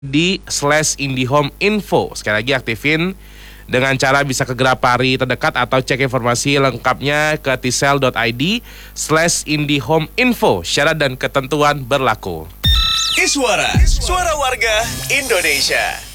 @INDIHOME-INFO. Sekali lagi aktifin dengan cara bisa ke Grapari terdekat atau cek informasi lengkapnya ke tcell.id/INDIHOME-INFO. Syarat dan ketentuan berlaku. Iswara, suara warga Indonesia.